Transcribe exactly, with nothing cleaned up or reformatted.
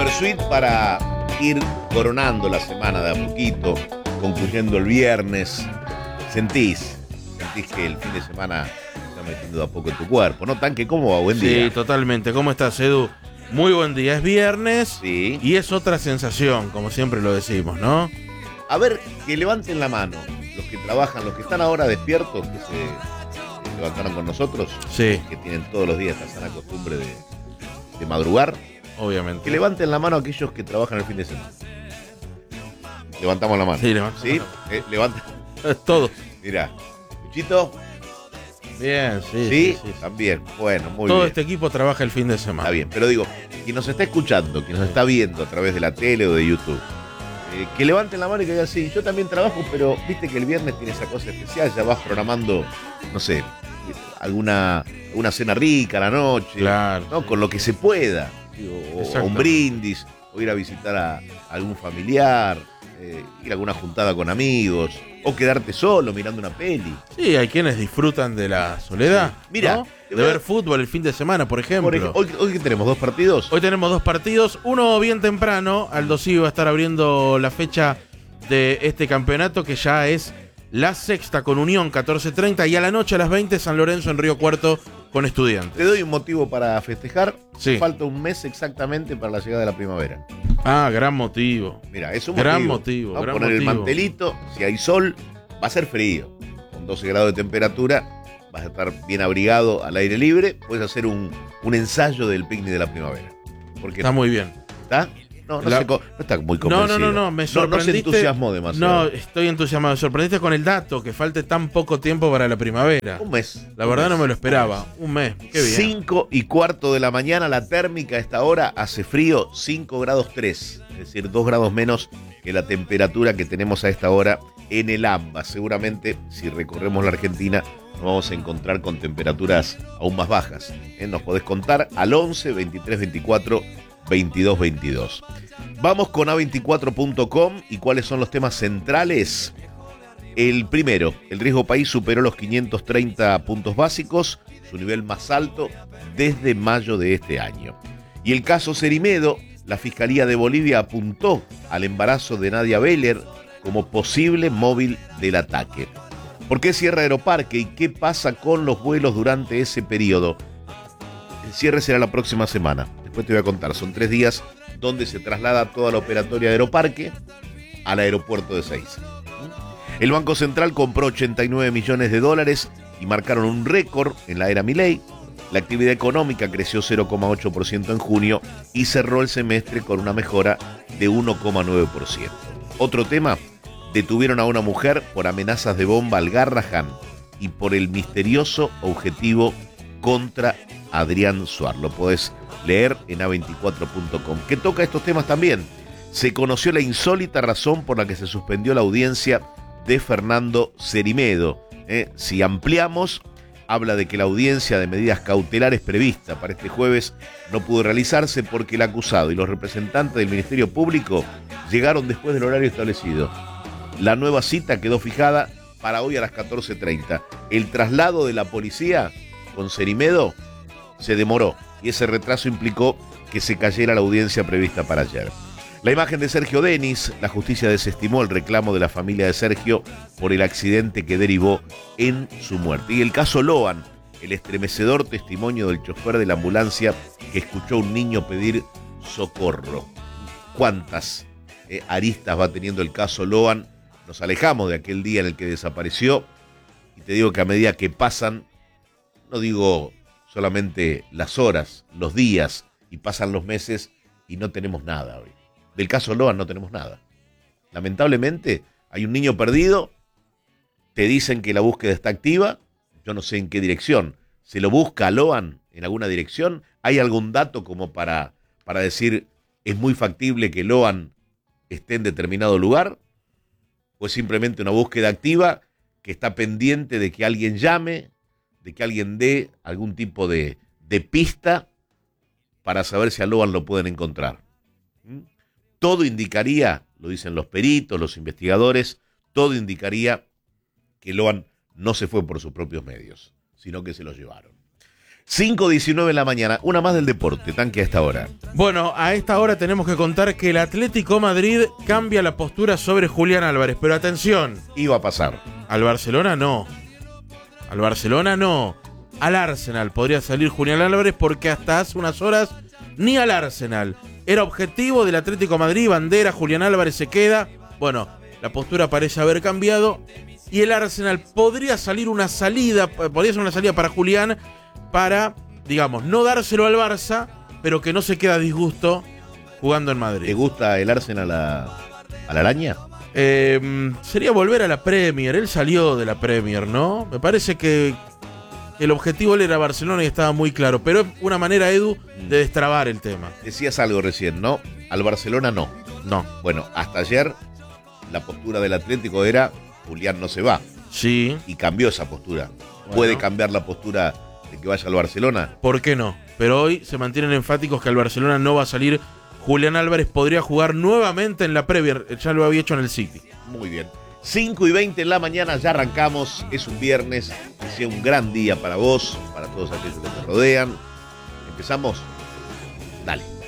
Suite para ir coronando la semana de a poquito, concluyendo el viernes. Sentís, sentís que el fin de semana se está metiendo de a poco en tu cuerpo, ¿no? Tanque, ¿cómo va? Buen día. Sí, totalmente. ¿Cómo estás, Edu? Muy buen día. Es viernes Sí. Y es otra sensación, como siempre lo decimos, ¿no? A ver, que levanten la mano los que trabajan, los que están ahora despiertos, que se, se levantaron con nosotros, Sí, que tienen todos los días esta sana costumbre de, de madrugar. obviamente. Que levanten la mano aquellos que trabajan el fin de semana. Levantamos la mano. Sí, levantamos ¿Sí? la mano. Eh, levanta. Todos. Mirá. Luchito, Bien, sí. ¿sí? sí, sí, sí. También. Bueno, muy Todo bien. este equipo trabaja el fin de semana. Está bien. Pero digo, quien nos está escuchando, quien nos está viendo a través de la tele o de YouTube, eh, que levanten la mano y que digan, sí, yo también trabajo, pero viste que el viernes tiene esa cosa especial, ya vas programando, no sé, alguna, alguna cena rica a la noche, Claro. ¿no? Con lo que se pueda. O, o Exacto. un brindis, o ir a visitar a, a algún familiar, eh, ir a alguna juntada con amigos, o quedarte solo mirando una peli. Sí, hay quienes disfrutan de la soledad. Sí. Mira, ¿no? te De voy a- ver fútbol el fin de semana, por ejemplo. Por ej- hoy, hoy que tenemos dos partidos. Hoy tenemos dos partidos, uno bien temprano. Aldo Civi va a estar abriendo la fecha de este campeonato, que ya es la sexta con Unión, catorce treinta, y a la noche a las veinte San Lorenzo en Río Cuarto con Estudiantes. Te doy un motivo para festejar. Sí. Falta un mes exactamente para la llegada de la primavera. Ah, gran motivo. Mira, es un Gran motivo. motivo, Vamos a gran poner el motivo. mantelito. Si hay sol, va a ser frío. Con doce grados de temperatura, vas a estar bien abrigado al aire libre. Puedes hacer un, un ensayo del picnic de la primavera. Porque Está muy bien. ¿Está? No, no, La- se co- no está muy No, convencido. no, no, no, me No, no se sorprendiste. entusiasmó No, demasiado. estoy entusiasmado. Me sorprendiste con el dato, que falte tan poco tiempo para la primavera. Un mes. La un verdad mes. no me lo esperaba. Un mes. Qué bien. cinco y cuarto de la mañana, la térmica a esta hora hace frío, cinco grados tres, es decir, dos grados menos que la temperatura que tenemos a esta hora en el AMBA. Seguramente, si recorremos la Argentina, nos vamos a encontrar con temperaturas aún más bajas. ¿Eh? Nos podés contar al once, veintitrés, veinticuatro, veintidós, veintidós. Vamos con a veinticuatro punto com y cuáles son los temas centrales. El primero, el riesgo país superó los quinientos treinta puntos básicos, su nivel más alto desde mayo de este año. Y el caso Cerimedo, la Fiscalía de Bolivia apuntó al embarazo de Nadia Beller como posible móvil del ataque. ¿Por qué cierra Aeroparque y qué pasa con los vuelos durante ese periodo? El cierre será la próxima semana. Después te voy a contar. Son tres días donde se traslada toda la operatoria de Aeroparque al aeropuerto de Ezeiza. El Banco Central compró ochenta y nueve millones de dólares y marcaron un récord en la era Milei. La actividad económica creció cero coma ocho por ciento en junio y cerró el semestre con una mejora de uno coma nueve por ciento. Otro tema, detuvieron a una mujer por amenazas de bomba al Garrahan y por el misterioso objetivo contra Adrián Suar. Lo podés leer en a veinticuatro punto com, que toca estos temas también. Se conoció la insólita razón por la que se suspendió la audiencia de Fernando Cerimedo. Eh, si ampliamos, habla de que la audiencia de medidas cautelares prevista para este jueves no pudo realizarse porque el acusado y los representantes del Ministerio Público llegaron después del horario establecido. La nueva cita quedó fijada para hoy a las catorce treinta. El traslado de la policía con Cerimedo se demoró y ese retraso implicó que se cayera la audiencia prevista para ayer. La imagen de Sergio Denis, la justicia desestimó el reclamo de la familia de Sergio por el accidente que derivó en su muerte. Y el caso Loan, el estremecedor testimonio del chofer de la ambulancia que escuchó a un niño pedir socorro. ¿Cuántas eh, aristas va teniendo el caso Loan? Nos alejamos de aquel día en el que desapareció y te digo que a medida que pasan, no digo solamente las horas, los días, y pasan los meses y no tenemos nada hoy. Del caso Loan no tenemos nada. Lamentablemente hay un niño perdido, te dicen que la búsqueda está activa, yo no sé en qué dirección. ¿Se lo busca a Loan en alguna dirección? ¿Hay algún dato como para, para decir es muy factible que Loan esté en determinado lugar? ¿O es simplemente una búsqueda activa que está pendiente de que alguien llame, de que alguien dé algún tipo de, de pista para saber si a Loan lo pueden encontrar? ¿Mm? Todo indicaría, lo dicen los peritos, los investigadores, todo indicaría que Loan no se fue por sus propios medios, sino que se lo llevaron. cinco diecinueve en la mañana, una más del deporte, tanque a esta hora. Bueno, a esta hora tenemos que contar que el Atlético Madrid cambia la postura sobre Julián Álvarez, pero atención. Iba a pasar. Al Barcelona no. Al Barcelona no. Al Arsenal podría salir Julián Álvarez porque hasta hace unas horas ni al Arsenal. Era objetivo del Atlético Madrid, bandera, Julián Álvarez se queda. Bueno, la postura parece haber cambiado y el Arsenal podría salir una salida, podría ser una salida para Julián para, digamos, no dárselo al Barça, pero que no se queda a disgusto jugando en Madrid. ¿Te gusta el Arsenal a, a la araña? Eh, sería volver a la Premier. Él salió de la Premier, ¿no? Me parece que el objetivo él era Barcelona y estaba muy claro, pero es una manera, Edu, de destrabar el tema. Decías algo recién, ¿no? Al Barcelona no. No. Bueno, hasta ayer la postura del Atlético era Julián no se va. Sí. Y cambió esa postura. Bueno. ¿Puede cambiar la postura de que vaya al Barcelona? ¿Por qué no? Pero hoy se mantienen enfáticos que al Barcelona no va a salir. Julián Álvarez podría jugar nuevamente en la Premier. Ya lo había hecho en el City. Muy bien. cinco y veinte en la mañana, ya arrancamos. Es un viernes. Que sea un gran día para vos, para todos aquellos que te rodean. Empezamos. Dale.